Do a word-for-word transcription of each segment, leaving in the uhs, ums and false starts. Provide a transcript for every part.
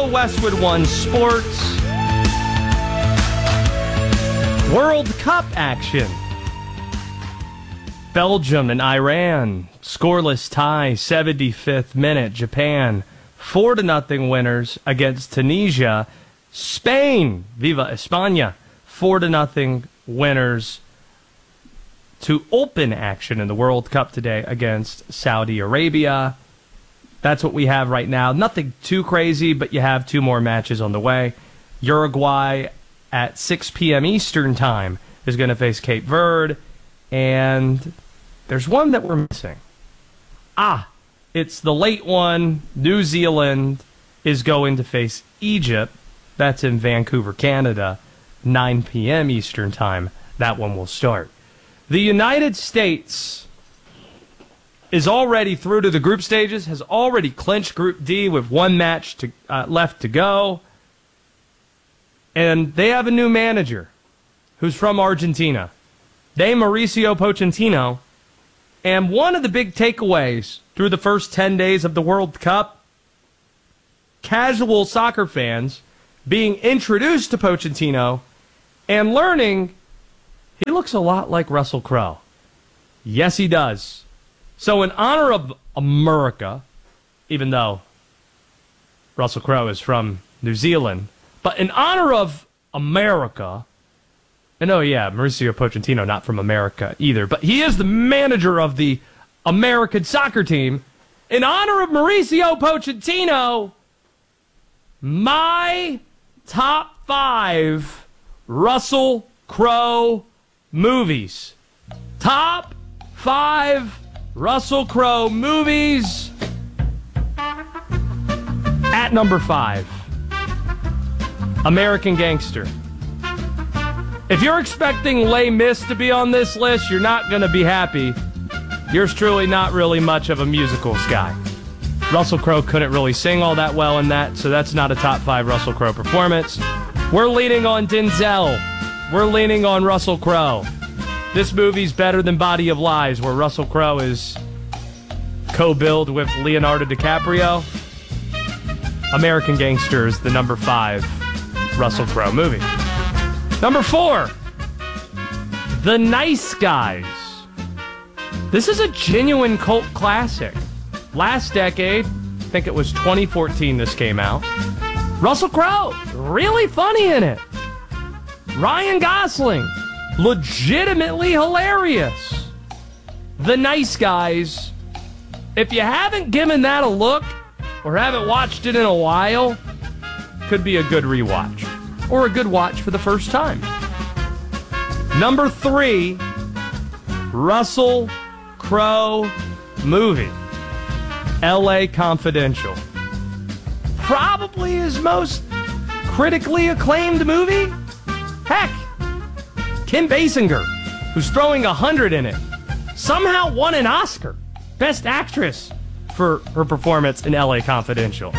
Westwood One Sports. World Cup action. Belgium and Iran, scoreless tie, seventy-fifth minute. Japan, four to nothing winners against Tunisia. Spain, Viva España, four to nothing winners to open action in the World Cup today against Saudi Arabia. That's what we have right now. Nothing too crazy, but you have two more matches on the way. Uruguay at six p.m. Eastern time is going to face Cape Verde. And there's one that we're missing. Ah, it's the late one. New Zealand is going to face Egypt. That's in Vancouver, Canada, nine p.m. Eastern time. That one will start. The United States is already through to the group stages, has already clinched Group D with one match to, uh, left to go. And they have a new manager who's from Argentina. Named Mauricio Pochettino, and one of the big takeaways through the first ten days of the World Cup, casual soccer fans being introduced to Pochettino and learning he looks a lot like Russell Crowe. Yes, he does. So in honor of America, even though Russell Crowe is from New Zealand, but in honor of America, and oh yeah, Mauricio Pochettino, not from America either, but he is the manager of the American soccer team. In honor of Mauricio Pochettino, my top five Russell Crowe movies. Top five Russell Crowe movies. At number five, American Gangster. If you're expecting Les Mis to be on this list, you're not going to be happy. Yours truly not really much of a musicals guy. Russell Crowe couldn't really sing all that well in that, so that's not a top five Russell Crowe performance. We're leaning on Denzel. We're leaning on Russell Crowe. This movie's better than Body of Lies, where Russell Crowe is co-billed with Leonardo DiCaprio. American Gangster is the number five Russell Crowe movie. Number four, The Nice Guys. This is a genuine cult classic. Last decade, I think it was twenty fourteen this came out. Russell Crowe, really funny in it. Ryan Gosling, legitimately hilarious. The Nice Guys. If you haven't given that a look or haven't watched it in a while, could be a good rewatch. Or a good watch for the first time. Number three, Russell Crowe movie, L A Confidential. Probably his most critically acclaimed movie. Heck, Kim Basinger, who's throwing a hundred in it, somehow won an Oscar, Best Actress, for her performance in L A Confidential.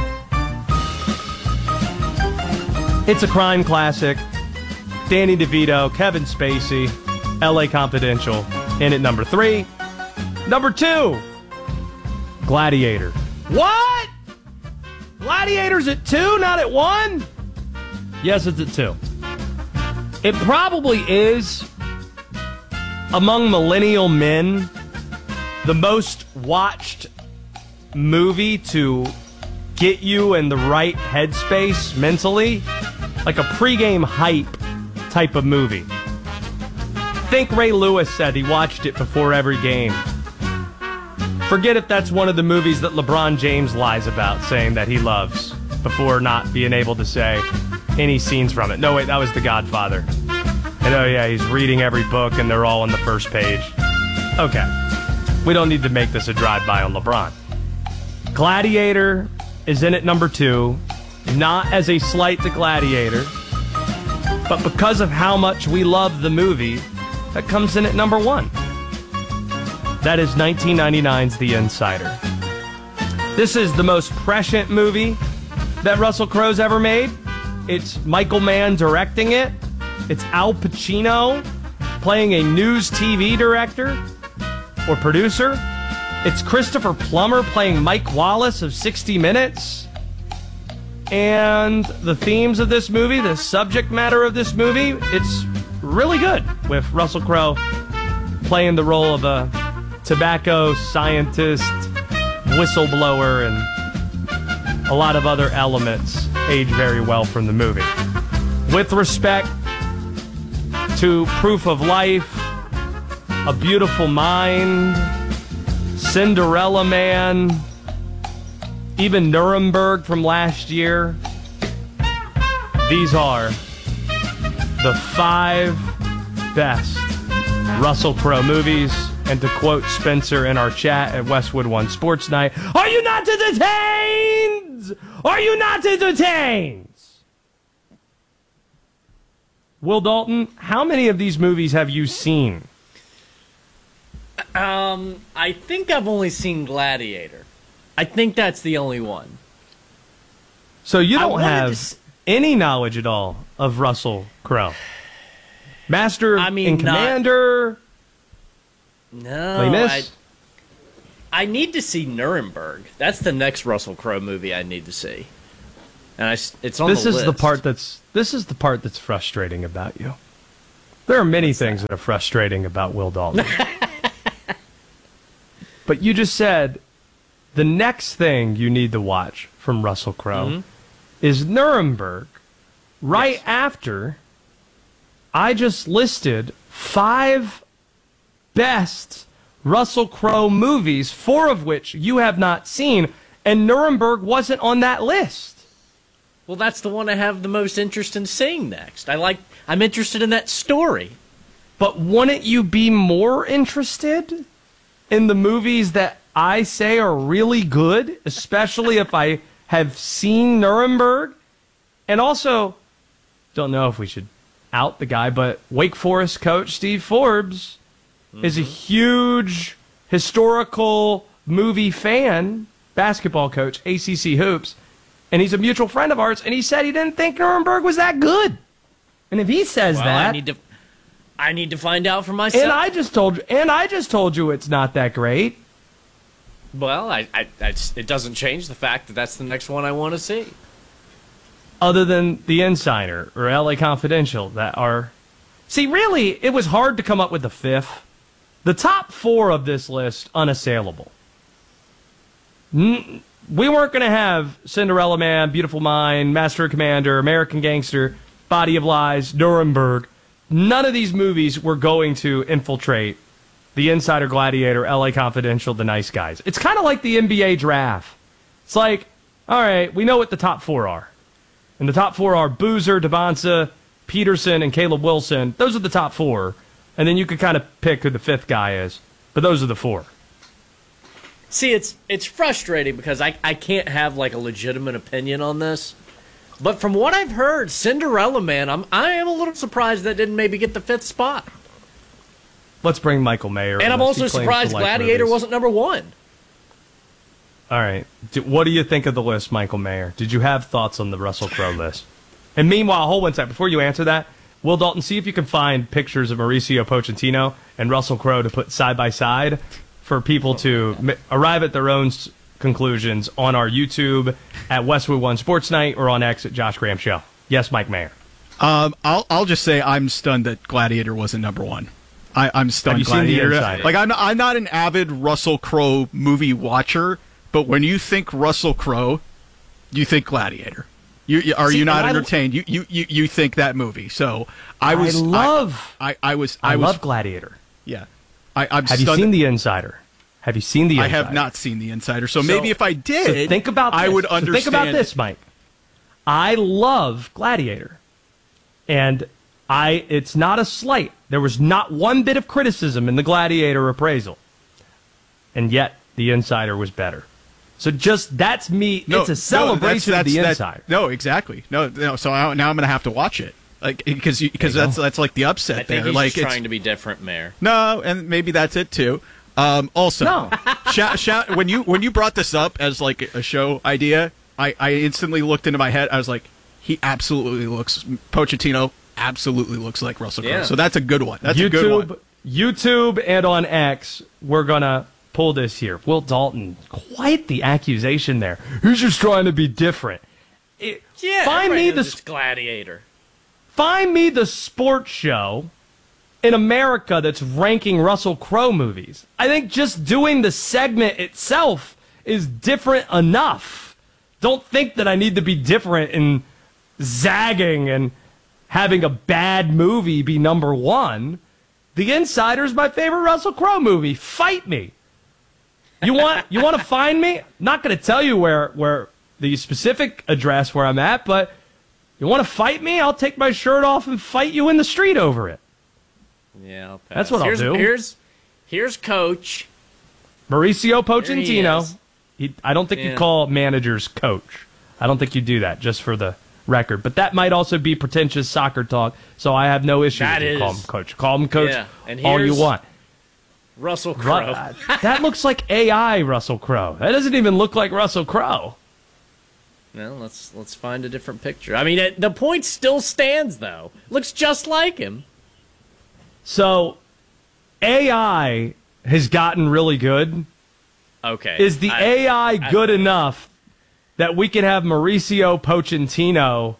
It's a crime classic. Danny DeVito, Kevin Spacey, L A Confidential, in at number three. Number two, Gladiator. What? Gladiator's at two, not at one? Yes, it's at two. It probably is, among millennial men, the most watched movie to get you in the right headspace mentally. Like a pregame hype type of movie. Think Ray Lewis said he watched it before every game. Forget if that's one of the movies that LeBron James lies about saying that he loves before not being able to say any scenes from it. No, wait, that was The Godfather. And oh yeah, he's reading every book and they're all on the first page. Okay. We don't need to make this a drive-by on LeBron. Gladiator is in at number two. Not as a slight to Gladiator, but because of how much we love the movie, that comes in at number one. That is nineteen ninety-nine's The Insider. This is the most prescient movie that Russell Crowe's ever made. It's Michael Mann directing it. It's Al Pacino playing a news T V director or producer. It's Christopher Plummer playing Mike Wallace of sixty minutes. And the themes of this movie, the subject matter of this movie, it's really good, with Russell Crowe playing the role of a tobacco scientist, whistleblower, and a lot of other elements age very well from the movie. With respect to Proof of Life, A Beautiful Mind, Cinderella Man, even Nuremberg from last year, these are the five best Russell Crowe movies. And to quote Spencer in our chat at Westwood One Sports Night, are you not entertained? Are you not entertained? Will Dalton, how many of these movies have you seen? Um, I think I've only seen Gladiator. I think that's the only one. So you don't have s- any knowledge at all of Russell Crowe? Master I mean, and Commander? No, Les Mis? I, I need to see Nuremberg. That's the next Russell Crowe movie I need to see. And I, s- it's on This the is list. the part that's this is the part that's frustrating about you. There are many things that? that are frustrating about Will Dalton. But you just said the next thing you need to watch from Russell Crowe Mm-hmm. is Nuremberg, right Yes. after I just listed five best Russell Crowe movies, four of which you have not seen, and Nuremberg wasn't on that list. Well, that's the one I have the most interest in seeing next. I like. I'm interested in that story. But wouldn't you be more interested in the movies that I say are really good, especially if I have seen Nuremberg? And also, don't know if we should out the guy, but Wake Forest coach Steve Forbes mm-hmm. is a huge historical movie fan, basketball coach, A C C Hoops, and he's a mutual friend of ours, and he said he didn't think Nuremberg was that good. And if he says Well, that... I need to, I need to find out for myself. And I just told you, and I just told you it's not that great. Well, I, I, I, it doesn't change the fact that that's the next one I want to see. Other than The Insider or L A Confidential, that are... See, really, it was hard to come up with the fifth. The top four of this list, unassailable. N- we weren't going to have Cinderella Man, Beautiful Mind, Master and Commander, American Gangster, Body of Lies, Nuremberg. None of these movies were going to infiltrate The Insider, Gladiator, L A Confidential, The Nice Guys. It's kind of like the N B A draft. It's like, all right, we know what the top four are. And the top four are Boozer, Devonsa, Peterson, and Caleb Wilson. Those are the top four. And then you could kind of pick who the fifth guy is. But those are the four. See, it's it's frustrating because I, I can't have like a legitimate opinion on this. But from what I've heard, Cinderella Man, I'm I am a little surprised that didn't maybe get the fifth spot. Let's bring Michael Mayer. And in I'm this. also He claims surprised to like Gladiator movies. wasn't number one. All right. D- What do you think of the list, Michael Mayer? Did you have thoughts on the Russell Crowe list? And meanwhile, hold one second. Before you answer that, Will Dalton, see if you can find pictures of Mauricio Pochettino and Russell Crowe to put side by side for people to m- arrive at their own s- conclusions on our YouTube at Westwood One Sports Night or on X at Josh Graham Show. Yes, Mike Mayer. Um, I'll I'll just say I'm stunned that Gladiator wasn't number one. I, I'm stunned. Have you seen The Gladiator. Insider? Like I'm not, I'm not an avid Russell Crowe movie watcher, but when you think Russell Crowe, you think Gladiator. You, you are See, you not and I- entertained? You, you you you think that movie. So I was I love. I, I, I was I, I, was love Gladiator. yeah. I, I'm Have you stunned seen that- The Insider? Have you seen The I Insider? have not seen The Insider. So, So- maybe if I So did, think about this. I would So understand. think about this, Mike. I love Gladiator. And I it's not a slight. There was not one bit of criticism in the Gladiator appraisal. And yet the Insider was better. So just that's me. No, it's a no, celebration that's- of the that's- that- Insider. No, exactly. No, no. So I, now I'm going to have to watch it, like because because There you that's go. that's like the upset I think there. he's like just it's, trying to be different, Mayor. no, and maybe that's it too. Um, also, No. shout, shout, when you when you brought this up as like a show idea, I, I instantly looked into my head. I was like, he absolutely looks Pochettino absolutely looks like Russell Crowe. Yeah. So that's a good one. That's a good YouTube, one. YouTube, and on X, we're gonna pull this here. Will Dalton, quite the accusation there. He's just trying to be different. it, Yeah, find me the sp- Gladiator. Find me the sports show in America that's ranking Russell Crowe movies. I think just doing the segment itself is different enough. Don't think that I need to be different in zagging and having a bad movie be number one. The Insider's my favorite Russell Crowe movie. Fight me. You want you want to find me? Not going to tell you where where the specific address where I'm at, but you want to fight me? I'll take my shirt off and fight you in the street over it. Yeah, I'll pass. That's what here's, I'll do. Here's here's Coach Mauricio There he Pochettino. is. He, I don't think Yeah. you call managers coach. I don't think you do that, just for the record. But that might also be pretentious soccer talk, so I have no issue That with you is. call him coach. Call him coach Yeah, and all you here's want. Russell Ru- Crowe. uh, that looks like A I Russell Crowe. That doesn't even look like Russell Crowe. Well, let's let's find a different picture. I mean, it, the point still stands, though. Looks just like him. So, A I has gotten really good. Okay. Is the I- A I good enough that we can have Mauricio Pochettino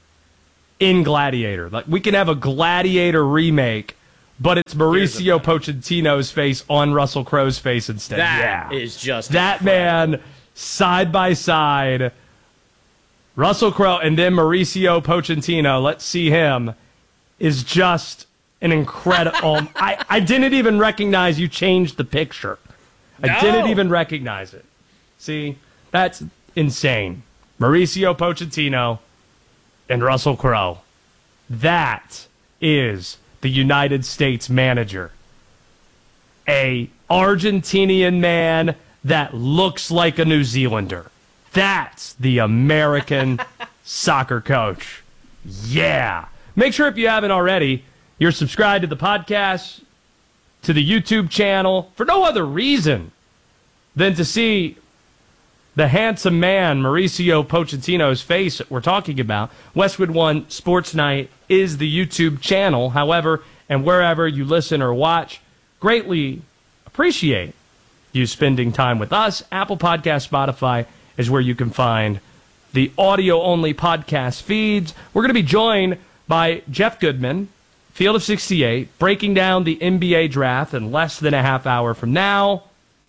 in Gladiator? Like, we can have a Gladiator remake, but it's Mauricio Pochettino's face on Russell Crowe's face instead. That yeah. is just that incredible. man side by side. Russell Crowe and then Mauricio Pochettino. Let's see him. Is just an incredible. um, I I didn't even recognize you changed the picture. I No. didn't even recognize it. See, that's insane. Mauricio Pochettino and Russell Crowe. That is the United States manager. A Argentinian man that looks like a New Zealander. That's the American soccer coach. Yeah. Make sure if you haven't already, you're subscribed to the podcast, to the YouTube channel, for no other reason than to see the handsome man, Mauricio Pochettino's face that we're talking about. Westwood One Sports Night is the YouTube channel. However, and wherever you listen or watch, greatly appreciate you spending time with us. Apple Podcast, Spotify is where you can find the audio-only podcast feeds. We're going to be joined by Jeff Goodman, Field of sixty-eight, breaking down the N B A draft in less than a half hour from now.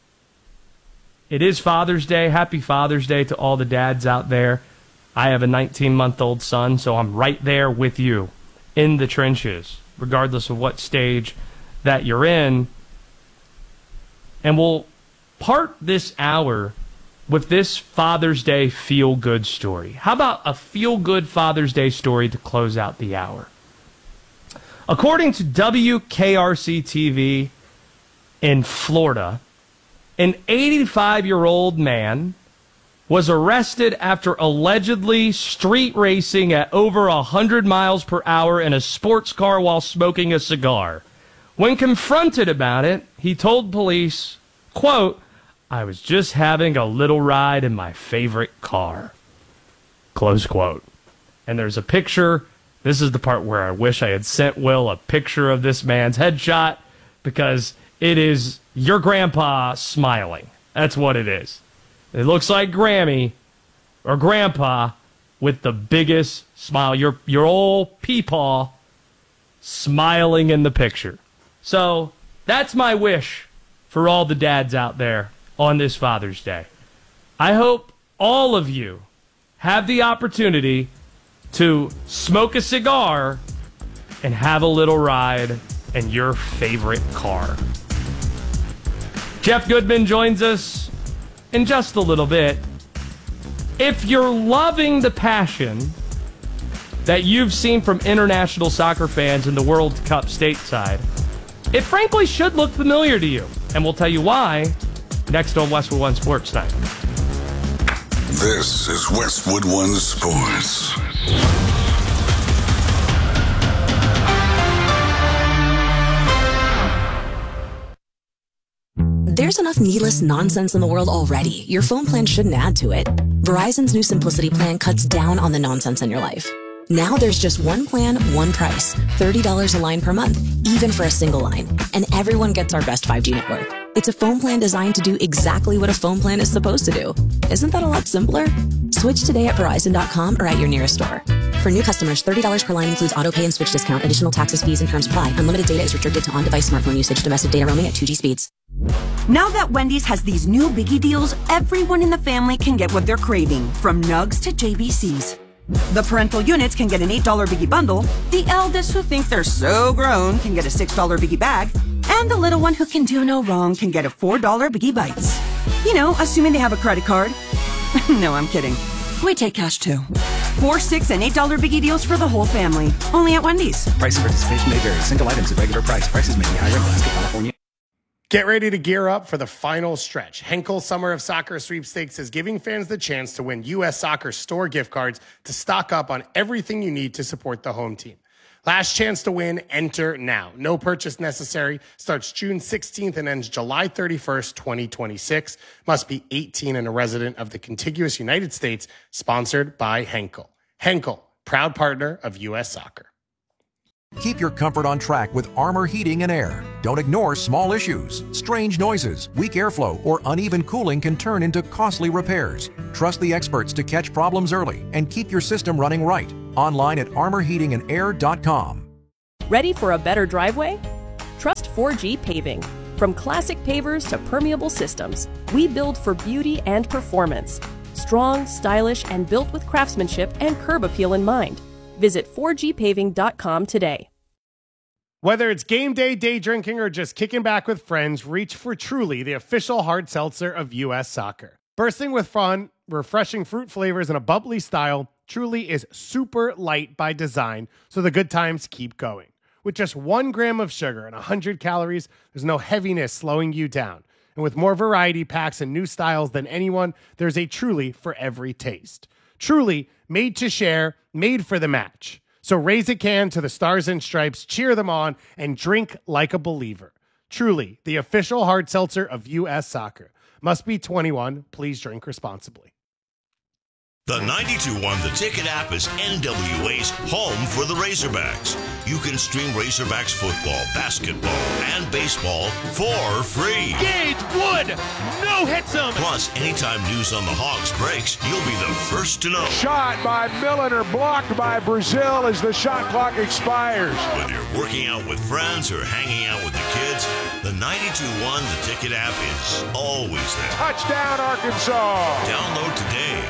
It is Father's Day. Happy Father's Day to all the dads out there. I have a nineteen-month-old son, so I'm right there with you in the trenches, regardless of what stage that you're in. And we'll part this hour with this Father's Day feel-good story. How about a feel-good Father's Day story to close out the hour? According to W K R C T V in Florida, an eighty-five-year-old man was arrested after allegedly street racing at over one hundred miles per hour in a sports car while smoking a cigar. When confronted about it, he told police, quote, "I was just having a little ride in my favorite car." Close quote. And there's a picture. This is the part where I wish I had sent Will a picture of this man's headshot, because it is your grandpa smiling. That's what it is. It looks like Grammy or Grandpa with the biggest smile. Your your old peepaw smiling in the picture. So that's my wish for all the dads out there on this Father's Day. I hope all of you have the opportunity to smoke a cigar and have a little ride in your favorite car. Jeff Goodman joins us in just a little bit. If you're loving the passion that you've seen from international soccer fans in the World Cup stateside, it frankly should look familiar to you. And we'll tell you why next on Westwood One Sports Night. This is Westwood One Sports. There's enough needless nonsense in the world already. Your phone plan shouldn't add to it. Verizon's new Simplicity plan cuts down on the nonsense in your life. Now there's just one plan, one price, thirty dollars a line per month, even for a single line. And everyone gets our best five G network. It's a phone plan designed to do exactly what a phone plan is supposed to do. Isn't that a lot simpler? Switch today at Verizon dot com or at your nearest store. For new customers, thirty dollars per line includes auto pay and switch discount. Additional taxes, fees, and terms apply. Unlimited data is restricted to on-device smartphone usage. Domestic data roaming at two G speeds. Now that Wendy's has these new biggie deals, everyone in the family can get what they're craving, from nugs to J B Cs. The parental units can get an eight dollar biggie bundle, the eldest who think they're so grown can get a six dollar biggie bag, and the little one who can do no wrong can get a four dollar biggie bites. You know, assuming they have a credit card. No, I'm kidding. We take cash too. Four, six, and eight dollar biggie deals for the whole family. Only at Wendy's. Price and participation may vary. Single items at regular price. Prices may be higher in Alaska, California. Get ready to gear up for the final stretch. Henkel Summer of Soccer Sweepstakes is giving fans the chance to win U S Soccer store gift cards to stock up on everything you need to support the home team. Last chance to win, enter now. No purchase necessary. Starts June sixteenth and ends July thirty-first, twenty twenty-six. Must be eighteen and a resident of the contiguous United States. Sponsored by Henkel. Henkel, proud partner of U S Soccer. Keep your comfort on track with Armor Heating and Air. Don't ignore small issues. Strange noises, weak airflow, or uneven cooling can turn into costly repairs. Trust the experts to catch problems early and keep your system running right. Online at armor heating and air dot com. Ready for a better driveway? Trust four G Paving. From classic pavers to permeable systems, we build for beauty and performance. Strong, stylish, and built with craftsmanship and curb appeal in mind. Visit four G paving dot com today. Whether it's game day, day drinking, or just kicking back with friends, reach for Truly, the official hard seltzer of U S Soccer. Bursting with fun, refreshing fruit flavors, and a bubbly style, Truly is super light by design, so the good times keep going. With just one gram of sugar and one hundred calories, there's no heaviness slowing you down. And with more variety packs and new styles than anyone, there's a Truly for every taste. Truly, made to share, made for the match. So raise a can to the Stars and Stripes, cheer them on, and drink like a believer. Truly, the official hard seltzer of U S Soccer. Must be twenty-one. Please drink responsibly. The ninety-two point one The Ticket app is N W A's home for the Razorbacks. You can stream Razorbacks football, basketball, and baseball for free. Gage Wood, no hits him. Plus, anytime news on the Hogs breaks, you'll be the first to know. Shot by Milliner, blocked by Brazil as the shot clock expires. Whether you're working out with friends or hanging out with the kids, the ninety-two point one The Ticket app is always there. Touchdown, Arkansas. Download today.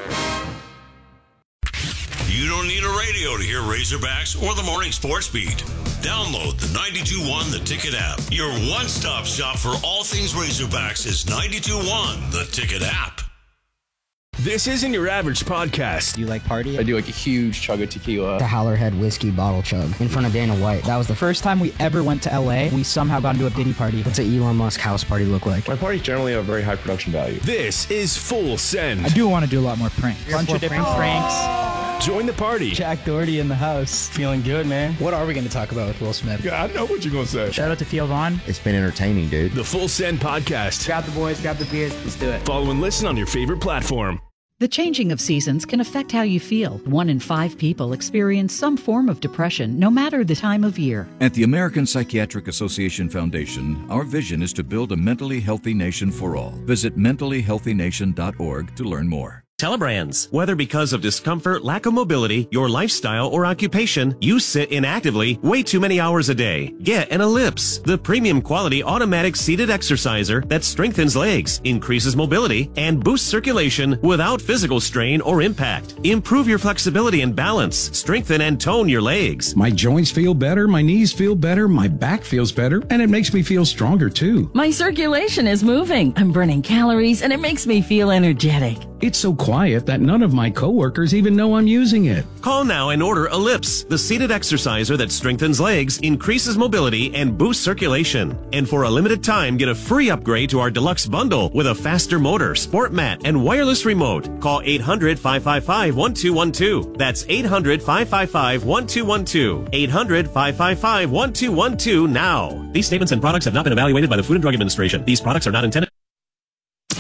You don't need a radio to hear Razorbacks or the Morning Sports Beat. Download the ninety-two point one The Ticket app. Your one-stop shop for all things Razorbacks is ninety-two point one The Ticket app. This isn't your average podcast. Do you like party? I do like a huge chug of tequila. The Howlerhead whiskey bottle chug in front of Dana White. That was the first time we ever went to L A. We somehow got into a Diddy party. What's an Elon Musk house party look like? My parties generally have very high production value. This is Full Send. I do want to do a lot more pranks. Bunch of different pranks. Join the party. Jack Doherty in the house. Feeling good, man. What are we going to talk about with Will Smith? Yeah, I know what you're going to say. Shout out to Theo Vaughn. It's been entertaining, dude. The Full Send podcast. Grab the boys, grab the beers, let's do it. Follow and listen on your favorite platform. The changing of seasons can affect how you feel. One in five people experience some form of depression, no matter the time of year. At the American Psychiatric Association Foundation, our vision is to build a mentally healthy nation for all. Visit mentally healthy nation dot org to learn more. Telebrands. Whether because of discomfort, lack of mobility, your lifestyle, or occupation, you sit inactively way too many hours a day. Get an Ellipse, the premium quality automatic seated exerciser that strengthens legs, increases mobility, and boosts circulation without physical strain or impact. Improve your flexibility and balance. Strengthen and tone your legs. My joints feel better, my knees feel better, my back feels better, and it makes me feel stronger too. My circulation is moving. I'm burning calories, and it makes me feel energetic. It's so quiet that none of my coworkers even know I'm using it. Call now and order Ellipse, the seated exerciser that strengthens legs, increases mobility, and boosts circulation. And for a limited time, get a free upgrade to our deluxe bundle with a faster motor, sport mat, and wireless remote. Call eight hundred, five five five, one two one two. That's eight hundred, five five five, one two one two. eight hundred, five five five, one two one two now. These statements and products have not been evaluated by the Food and Drug Administration. These products are not intended. K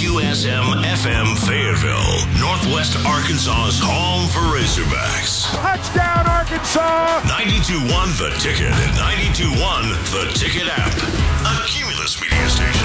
Q S M F M Fayetteville, Northwest Arkansas's home for Razorbacks. Touchdown, Arkansas! ninety-two point one The Ticket and ninety-two point one The Ticket app. A Cumulus Media Station.